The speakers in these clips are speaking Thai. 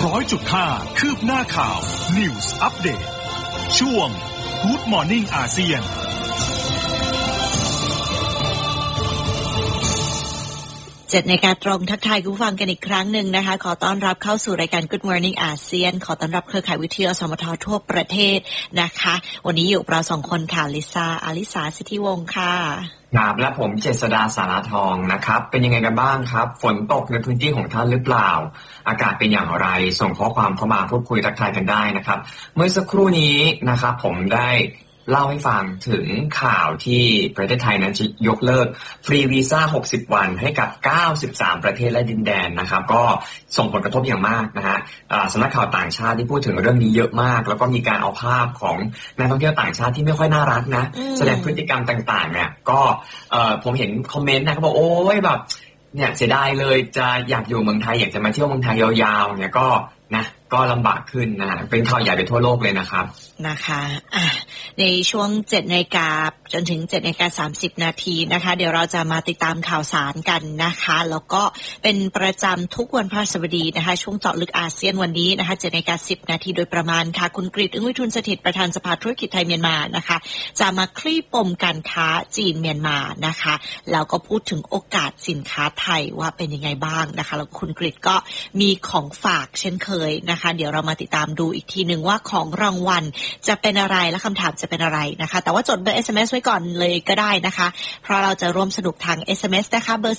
100.5 คืบหน้าข่าว News Update ช่วง Good Morning อาเซียน 7 นาฬิกาตรงทักทายผู้ฟังกันอีกครั้งหนึ่งนะคะขอต้อนรับเข้าสู่รายการ Good Morning อาเซียนขอต้อนรับเครือข่ายวิทยุอสมททั่วประเทศนะคะวันนี้อยู่เรา2คนค่ะลิซ่าอาลิสาสิทธิวงศ์ค่ะครับและผมเจษฎาสาราทองนะครับเป็นยังไงกันบ้างครับฝนตกในพื้นที่ของท่านหรือเปล่าอากาศเป็นอย่างไรส่งข้อความเข้ามาพูดคุยทักทายกันได้นะครับเมื่อสักครู่นี้นะครับผมได้เล่าให้ฟังถึงข่าวที่ประเทศไทยนั้นจะยกเลิกฟรีวีซ่า60 วันให้กับ93ประเทศและดินแดนนะครับก็ส่งผลกระทบอย่างมากนะฮะสำนักข่าวต่างชาติที่พูดถึงเรื่องนี้เยอะมากแล้วก็มีการเอาภาพของนักท่องเที่ยวต่างชาติที่ไม่ค่อยน่ารักนะแสดงพฤติกรรมต่างๆเนี่ยก็ผมเห็นคอมเมนต์นะเขาบอกโอ้ยแบบเนี่ยเสียดายเลยจะอยากอยู่เมืองไทยอยากจะมาเที่ยวเมืองไทยยาวๆเนี่ยก็ลำบากขึ้นนะเป็นข่าวใหญ่ไปทั่วโลกเลยนะครับนะคะในช่วง 7 นาฬิกาจนถึง 7 นาฬิกา 30 นาทีนะคะเดี๋ยวเราจะมาติดตามข่าวสารกันนะคะแล้วก็เป็นประจำทุกวันพฤหัสบดีนะคะช่วงเจาะลึกอาเซียนวันนี้นะคะ 7 นาฬิกา 10 นาทีโดยประมาณค่ะคุณกฤษ อึ้งวิทูลสถิตประธานสภาธุรกิจไทยเมียนมานะคะจะมาคลี่ปมการค้าจีนเมียนมานะคะแล้วก็พูดถึงโอกาสสินค้าไทยว่าเป็นยังไงบ้างนะคะแล้วคุณกฤษก็มีของฝากเช่นเคยนะคะเดี๋ยวเรามาติดตามดูอีกทีนึงว่าของรางวัลจะเป็นอะไรและคำถามจะเป็นอะไรนะคะแต่ว่าจดเบอร์ SMS ไว้ก่อนเลยก็ได้นะคะเพราะเราจะร่วมสนุกทาง SMS นะคะเบอร์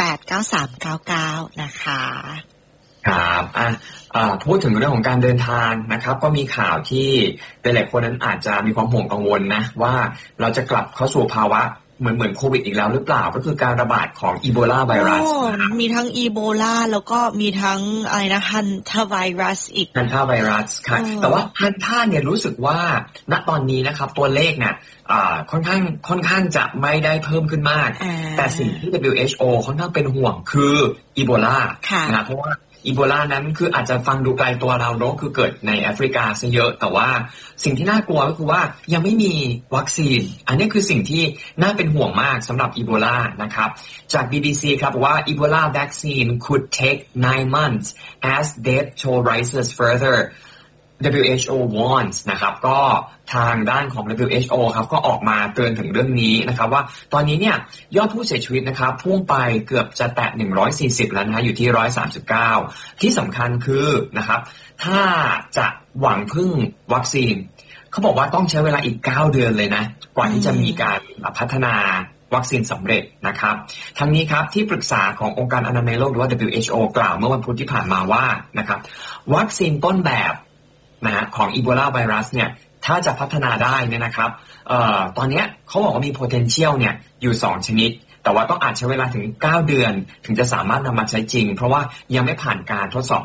4689399นะคะครับพูดถึงเรื่องของการเดินทางนะครับก็มีข่าวที่หลายๆคนนั้นอาจจะมีความห่วงกังวลนะว่าเราจะกลับเข้าสู่ภาวะเหมือนโควิดอีกแล้วหรือเปล่าก็คือการระบาดของอีโบลาไวรัสมีทั้งอีโบลาแล้วก็มีทั้งอะไรนะฮันทาไวรัสอีกฮันทาไวรัสค่ะแต่ว่าฮันทาเนี่ยรู้สึกว่าณตอนนี้นะครับตัวเลขเนี่ยค่อนข้างจะไม่ได้เพิ่มขึ้นมากแต่สิ่งที่ WHO ค่อนข้างเป็นห่วงคืออีโบลานะเพราะว่าอีโบลานั้นคืออาจจะฟังดูไกลตัวเราเนอะคือเกิดในแอฟริกาซะเยอะแต่ว่าสิ่งที่น่ากลัวก็คือว่ายังไม่มีวัคซีนอันนี้คือสิ่งที่น่าเป็นห่วงมากสำหรับอีโบลานะครับจาก BBC ครับว่า Ebola vaccine could take 9 months as death toll rises further WHO warns นะครับก็ทางด้านของ WHO ครับก็ออกมาเตือนถึงเรื่องนี้นะครับว่าตอนนี้เนี่ยยอดผู้เสียชีวิตนะครับพุ่งไปเกือบจะแตะ140แล้วนะฮะอยู่ที่139ที่สำคัญคือนะครับถ้าจะหวังพึ่งวัคซีนเขาบอกว่าต้องใช้เวลาอีก9 เดือนเลยนะกว่าที่จะมีการพัฒนาวัคซีนสำเร็จนะครับทั้งนี้ครับที่ปรึกษาขององค์การอนามัยโลกหรือว่า WHO กล่าวเมื่อวันพุธที่ผ่านมาว่านะครับวัคซีนต้นแบบนะฮะของอีโบลาไวรัสเนี่ยถ้าจะพัฒนาได้เนี่ยนะครับตอนนี้เขาบอกว่ามี potential เนี่ยอยู่2ชนิดแต่ว่าต้องอาจใช้เวลาถึง9 เดือนถึงจะสามารถนำมาใช้จริงเพราะว่ายังไม่ผ่านการทดสอบ